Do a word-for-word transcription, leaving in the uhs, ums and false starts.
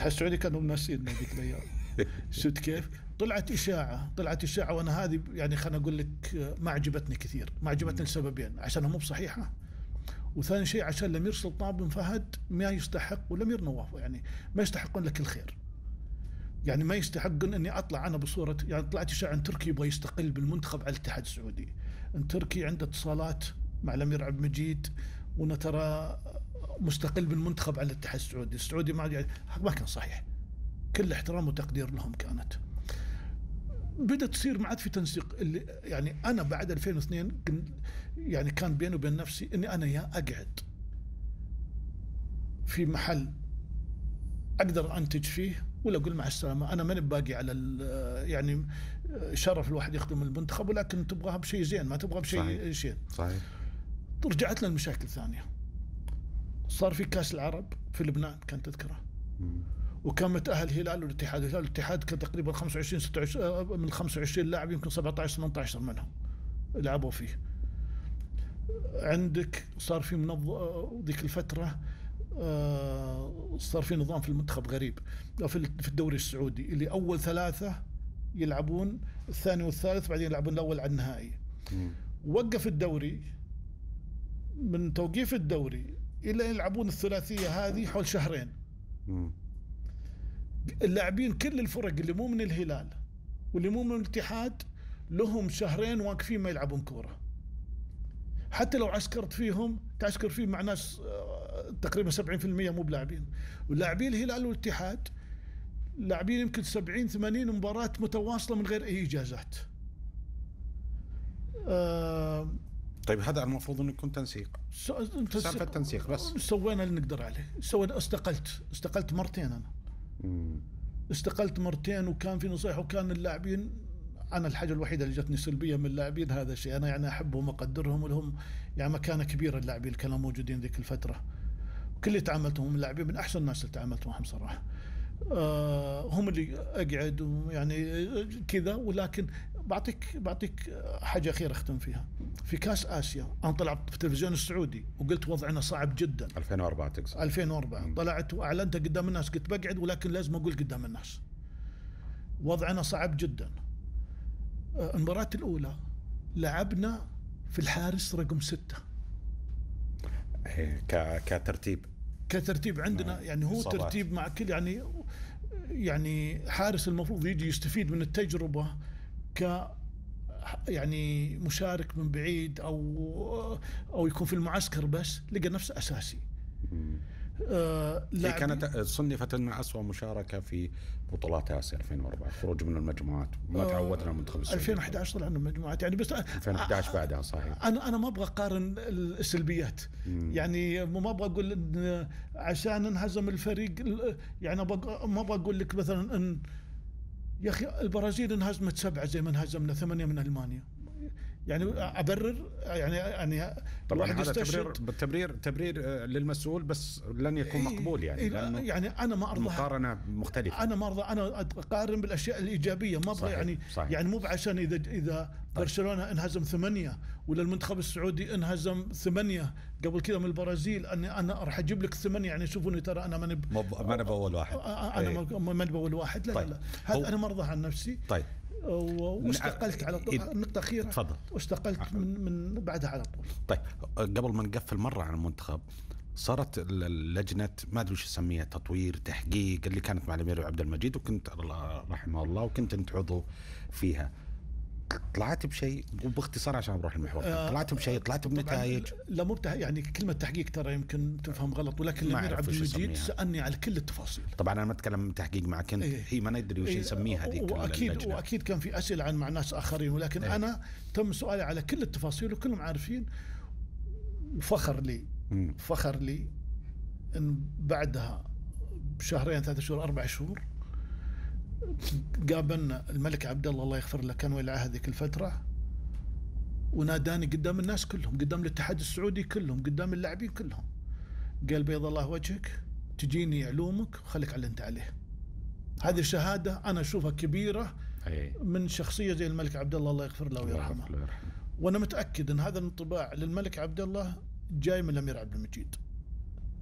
الاتحاد السعودي كانوا ناسين ذيك الايام. شفت كيف؟ طلعت اشاعه طلعت اشاعه وانا هذه يعني خليني اقول لك ما عجبتني كثير، ما عجبتني لسببين: عشانها مو بصحيحه، وثاني شيء عشان الامير سلطان بن فهد ما يستحق، والامير نواف يعني ما يستحقون لك الخير. يعني ما يستحقون اني اطلع انا بصوره، يعني طلعت اشاعه ان تركي يبغى يستقل بالمنتخب على الاتحاد السعودي، ان تركي عنده اتصالات مع الامير عبد المجيد وانه ترى مستقل بالمنتخب على الاتحاد السعودي، السعودي ما يعني ما كان صحيح. كل احترام وتقدير لهم كانت. بدأت تصير ما عاد في تنسيق، اللي يعني انا بعد ألفين واثنين يعني كان بيني وبين نفسي اني انا يا اقعد في محل اقدر انتج فيه ولا اقول مع السلامه، انا ماني باقي على يعني شرف الواحد يخدم المنتخب، ولكن تبغاها بشيء زين ما تبغى بشيء شيء. صحيح. رجعت لنا المشاكل ثانيه، صار في كاس العرب في لبنان كان تذكره، وكان متأهل الهلال والاتحاد. الهلال والاتحاد كان تقريبا خمسة وعشرين ستة وعشرين من خمسة وعشرين لاعب يمكن سبعة عشر ثمانية عشر منهم لعبوا فيه. عندك صار في منظم ذيك الفترة، صار في نظام في المنتخب غريب في الدوري السعودي، اللي أول ثلاثة يلعبون الثاني والثالث بعدين يلعبون الأول على النهائي. وقف الدوري، من توقيف الدوري إلى يلعبون الثلاثية هذه حول شهرين. اللاعبين كل الفرق اللي مو من الهلال واللي مو من الاتحاد لهم شهرين واقفين ما يلعبون كورة، حتى لو عسكرت فيهم تعسكر فيه مع ناس تقريبا سبعين بالمئة مو بلاعبين. واللاعبين الهلال والاتحاد لاعبين يمكن سبعين ثمانين مباراة متواصلة من غير أي إجازات. آه طيب هذا المفروض انه يكون تنسيق، سالفة تنسيق بس. سوينا اللي نقدر عليه، سوينا استقلت استقلت مرتين انا. مم. استقلت مرتين وكان في نصيحة، وكان اللاعبين انا الحاجة الوحيدة اللي جتني سلبية من اللاعبين هذا الشيء. انا يعني احبهم واقدرهم ولهم يعني مكانة كبيرة، اللاعبين اللي كانوا موجودين ذيك الفترة كل اللي تعاملتهم اللاعبين من احسن الناس اللي تعاملت معهم صراحة. آه هم اللي اقعد ويعني كذا. ولكن بعطيك بعطيك حاجه اخيره اختم فيها. في كاس اسيا انا طلعت في التلفزيون السعودي وقلت وضعنا صعب جدا. ألفين وأربعة تقصد؟ ألفين وأربعة م. طلعت واعلنت قدام الناس، قلت بقعد ولكن لازم اقول قدام الناس وضعنا صعب جدا. آه المباراه الاولى لعبنا في الحارس رقم ستة كترتيب كترتيب عندنا يعني هو صبات. ترتيب مع كل يعني يعني حارس المفروض يجي يستفيد من التجربة ك يعني مشارك من بعيد أو أو يكون في المعسكر، بس لقى نفسه أساسي. آه هي كانت صنفت أنها أسوأ مشاركة في بطولات آسيا ألفين وأربعة، خروج من المجموعات. ما آه تعودنا المنتخب السعودي. ألفين وأحد عشر طلعنا من المجموعات يعني، بس ألفين وأحد عشر بعدها صحيح. أنا أنا ما أبغى أقارن السلبيات. مم. يعني ما أبغى أقول إن عشان انهزم الفريق يعني ما أبغى أقول لك مثلا إن يا أخي البرازيل انهزمت سبعة زي ما انهزمنا ثمانية من ألمانيا. يعني أبرر يعني يعني طبعا هذا تبرير تبرير تبرير للمسؤول، بس لن يكون مقبول يعني. يعني أنا ما أرضى مقارنة مختلفة. أنا ما أرضى أنا أقارن بالأشياء الإيجابية، ما أبغى يعني صحيح. يعني مو بعشان إذا إذا طيب. برشلونة انهزم ثمانية ولا المنتخب السعودي انهزم ثمانية قبل كذا من البرازيل أني أنا راح أجيب لك ثمانية يعني شوفوني ترى أنا ماني ما نبى أول واحد. أنا ما نبى أول واحد. لا طيب. لا هذا أنا ما أرضى عن نفسي. طيب واستقلت على طول. النقطة أخيرة تفضل. واستقلت من من بعدها على طول. طيب قبل ما نقفل مرة عن المنتخب، صارت اللجنة ما أدري وش اسميها، تطوير تحقيق، اللي كانت مع الأمير عبد المجيد وكنت رحمه الله وكنت أنت عضو فيها. طلعت بشيء وباختصار عشان نروح المحور. طلعت بشيء طلعت بنتائج؟ لا مو يعني كلمة تحقيق ترى يمكن تفهم غلط، ولكن الأمير عبد المجيد سألني على كل التفاصيل. طبعا أنا ما أتكلم تحقيق معك أنت. إيه. هي ما ندري وش يسميها هذيك. وأكيد وأكيد كان في أسئلة عن مع ناس آخرين، ولكن إيه. أنا تم سؤالي على كل التفاصيل وكلهم عارفين. وفخر لي م. فخر لي إن بعدها بشهرين ثلاثة شهور أربع شهور قابلنا الملك عبد الله الله يغفر له، كان ولي عهد ذيك الفترة، وناداني قدام الناس كلهم، قدام الاتحاد السعودي كلهم، قدام اللاعبين كلهم، قال بيض الله وجهك تجيني علومك وخليك على اللي انت عليه. هذه شهادة أنا أشوفها كبيرة من شخصية زي الملك عبد الله الله يغفر له ويرحمه. وأنا متأكد أن هذا الانطباع للملك عبد الله جاي من الأمير عبد المجيد.